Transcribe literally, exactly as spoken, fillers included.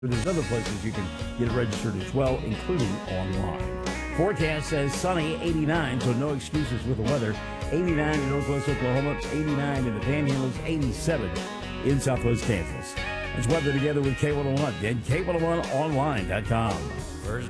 There's other places you can get it registered as well, including online. Forecast says sunny, eighty-nine, so no excuses with the weather. eighty-nine in Northwest Oklahoma, eighty-nine in the Panhandles, eighty-seven in Southwest Kansas. That's weather together with K one oh one and K one oh one online dot com. First